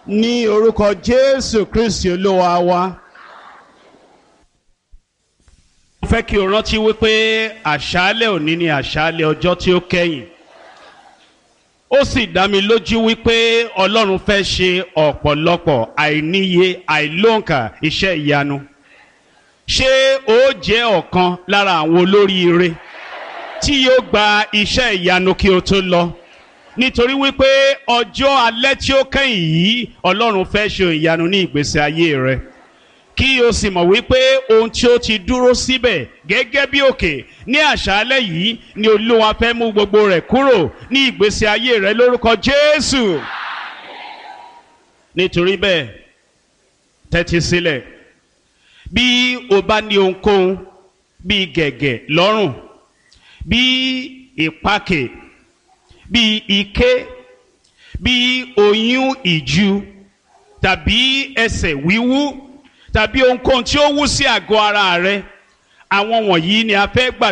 ní orúkọ Jésù Kristi Olúwa wa. Mo fẹ́ kí o rántí wípé àṣálẹ́ òní ni àṣálẹ́ ọjọ́ tí ó kẹ́yìn. Ó sì dá mi lójú wípé Ọlọ́run fẹ́ ṣe ọ̀pọ̀lọpọ̀ àìníye àìlóǹkà iṣẹ́ ìyanu. Ṣé ó jẹ́ ọ̀kan lára àwọn olóríire tí yóò gba iṣẹ́ ìyanu kí o tó lọ? Nítorí wípé ọjọ́ alẹ́ tí ó kẹ́yìn yìí Ọlọ́run fẹ́ ṣe ìyanu ní ìgbésí ayé rẹ. Kí o sì mọ̀ wípé ohun tí ó ti dúró síbẹ̀ gẹ́gẹ́ bí òkè ní àṣálẹ́ yìí ni Olúwa fẹ́ mú gbogbo rẹ̀ kúrò ní ìgbésí ayé rẹ lórúkọ Jésù. Nítorí bẹ́ẹ̀, tẹ́tí sílẹ̀. Bí o bá ní ohunkóhun bí gẹ̀gẹ̀ lọ́rùn, bí ìpakè, bí ike, bí oyún ìju, tàbí ẹsẹ̀ wíwú, tàbí ohunkóhun tí ó wú sí àgọ́ ara rẹ, àwọn wọ̀nyí ni a fẹ́ gbà